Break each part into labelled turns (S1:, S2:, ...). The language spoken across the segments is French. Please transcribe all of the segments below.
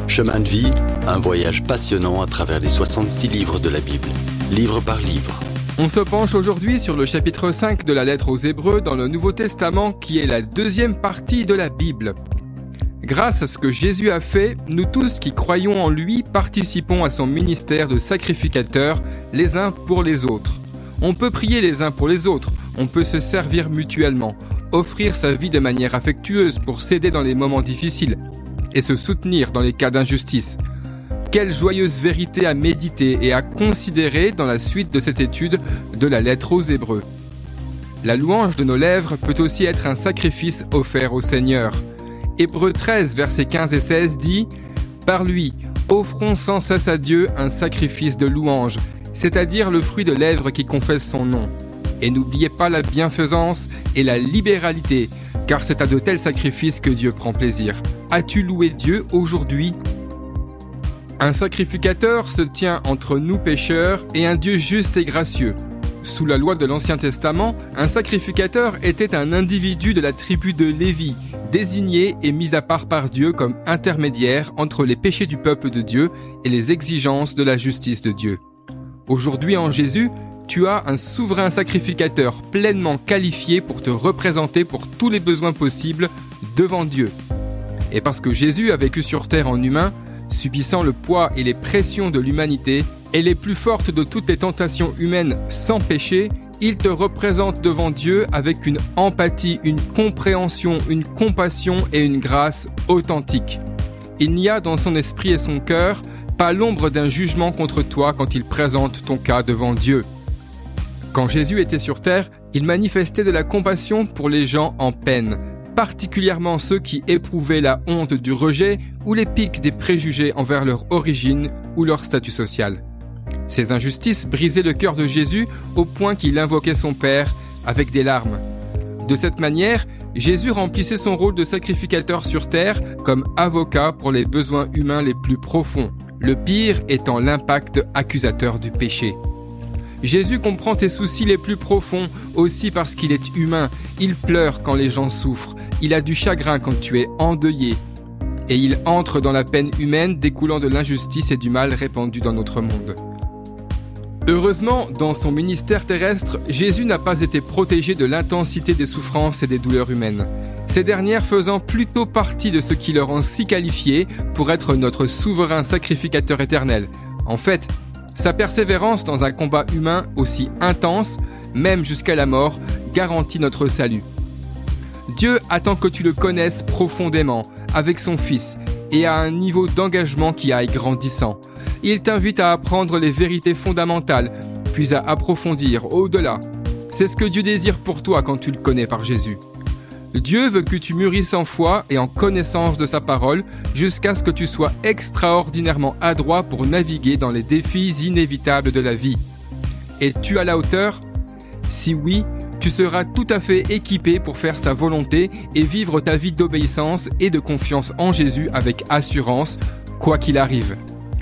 S1: Chemin de vie, un voyage passionnant à travers les 66 livres de la Bible, livre par livre.
S2: On se penche aujourd'hui sur le chapitre 5 de la lettre aux Hébreux dans le Nouveau Testament qui est la deuxième partie de la Bible. Grâce à ce que Jésus a fait, nous tous qui croyons en lui participons à son ministère de sacrificateur les uns pour les autres. On peut prier les uns pour les autres, on peut se servir mutuellement, offrir sa vie de manière affectueuse pour s'aider dans les moments difficiles et se soutenir dans les cas d'injustice. Quelle joyeuse vérité à méditer et à considérer dans la suite de cette étude de la lettre aux Hébreux. La louange de nos lèvres peut aussi être un sacrifice offert au Seigneur. Hébreux 13, versets 15 et 16 dit « Par lui, offrons sans cesse à Dieu un sacrifice de louange, c'est-à-dire le fruit de lèvres qui confesse son nom. Et n'oubliez pas la bienfaisance et la libéralité, car c'est à de tels sacrifices que Dieu prend plaisir. As-tu loué Dieu aujourd'hui ?» Un sacrificateur se tient entre nous pécheurs et un Dieu juste et gracieux. Sous la loi de l'Ancien Testament, un sacrificateur était un individu de la tribu de Lévi, désigné et mis à part par Dieu comme intermédiaire entre les péchés du peuple de Dieu et les exigences de la justice de Dieu. Aujourd'hui en Jésus, tu as un souverain sacrificateur pleinement qualifié pour te représenter pour tous les besoins possibles devant Dieu. Et parce que Jésus a vécu sur terre en humain, subissant le poids et les pressions de l'humanité et les plus fortes de toutes les tentations humaines sans péché, il te représente devant Dieu avec une empathie, une compréhension, une compassion et une grâce authentiques. Il n'y a dans son esprit et son cœur pas l'ombre d'un jugement contre toi quand il présente ton cas devant Dieu. Quand Jésus était sur terre, il manifestait de la compassion pour les gens en peine, particulièrement ceux qui éprouvaient la honte du rejet ou les pics des préjugés envers leur origine ou leur statut social. Ces injustices brisaient le cœur de Jésus au point qu'il invoquait son Père avec des larmes. De cette manière, Jésus remplissait son rôle de sacrificateur sur terre comme avocat pour les besoins humains les plus profonds, le pire étant l'impact accusateur du péché. Jésus comprend tes soucis les plus profonds aussi parce qu'il est humain. Il pleure quand les gens souffrent. Il a du chagrin quand tu es endeuillé. Et il entre dans la peine humaine découlant de l'injustice et du mal répandu dans notre monde. Heureusement, dans son ministère terrestre, Jésus n'a pas été protégé de l'intensité des souffrances et des douleurs humaines. Ces dernières faisant plutôt partie de ce qui le rend si qualifié pour être notre souverain sacrificateur éternel. En fait, sa persévérance dans un combat humain aussi intense, même jusqu'à la mort, garantit notre salut. Dieu attend que tu le connaisses profondément, avec son Fils, et à un niveau d'engagement qui aille grandissant. Il t'invite à apprendre les vérités fondamentales, puis à approfondir au-delà. C'est ce que Dieu désire pour toi quand tu le connais par Jésus. Dieu veut que tu mûrisses en foi et en connaissance de sa parole jusqu'à ce que tu sois extraordinairement adroit pour naviguer dans les défis inévitables de la vie. Es-tu à la hauteur ? Si oui, tu seras tout à fait équipé pour faire sa volonté et vivre ta vie d'obéissance et de confiance en Jésus avec assurance, quoi qu'il arrive.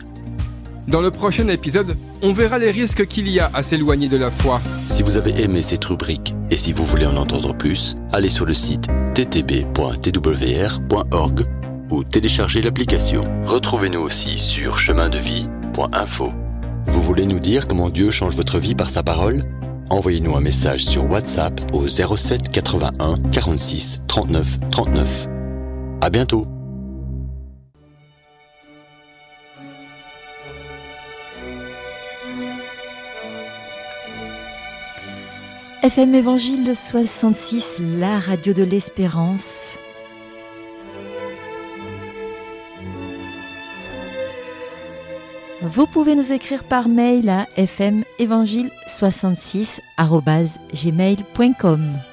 S2: Dans le prochain épisode, on verra les risques qu'il y a à s'éloigner de la foi.
S1: Si vous avez aimé cette rubrique et si vous voulez en entendre plus, allez sur le site ttb.twr.org ou téléchargez l'application. Retrouvez-nous aussi sur chemindevie.info. Vous voulez nous dire comment Dieu change votre vie par sa parole ? Envoyez-nous un message sur WhatsApp au 07 81 46 39 39. À bientôt.
S3: FM Évangile 66, la radio de l'espérance. Vous pouvez nous écrire par mail à fmevangile66@gmail.com.